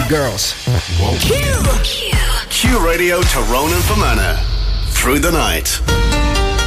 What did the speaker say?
girls. Q Radio, Tyrone and Fermanagh. Through the night.